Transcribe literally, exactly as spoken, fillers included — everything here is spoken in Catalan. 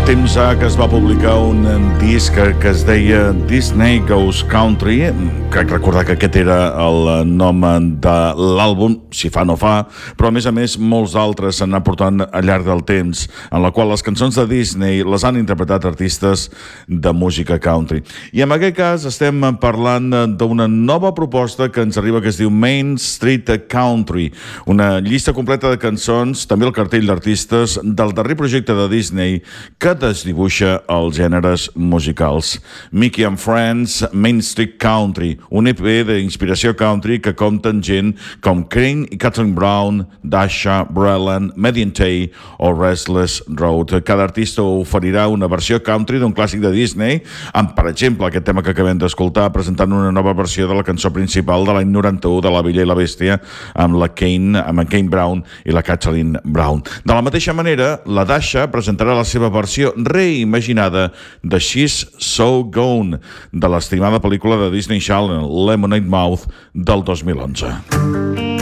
Temps ha que es va publicar un disc que es deia Disney Goes Country. Crec recordar que aquest era el nom de l'àlbum, si fa no fa, però a més a més molts altres s'han anat portant al llarg del temps, en la qual les cançons de Disney les han interpretat artistes de música country. I en aquest cas estem parlant d'una nova proposta que ens arriba, que es diu Main Street Country, una llista completa de cançons, també el cartell d'artistes del darrer projecte de Disney que desdibuixa els gèneres musicals. Mickey and Friends, Main Street Country, un E P d'inspiració country que compta amb gent com Crane i Catherine Brown, Dasha, Breland, Mediante o Restless Road. Cada artista oferirà una versió country d'un clàssic de Disney, amb, per exemple, aquest tema que acabem d'escoltar, presentant una nova versió de la cançó principal de l'any noranta-u de La Bella i la Bèstia, amb la Kane, amb en Kane Brown i la Catherine Brown. De la mateixa manera, la Dasha presentarà la seva versió reimaginada de She's So Gone, de l'estimada pel·lícula de Disney Channel, Lemonade Mouth, del dos mil onze.